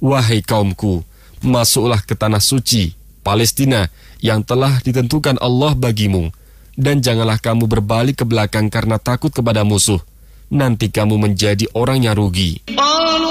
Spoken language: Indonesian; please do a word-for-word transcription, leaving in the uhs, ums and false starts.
Wahai kaumku, masuklah ke tanah suci, Palestina, yang telah ditentukan Allah bagimu. Dan janganlah kamu berbalik ke belakang karena takut kepada musuh. Nanti kamu menjadi orang yang rugi.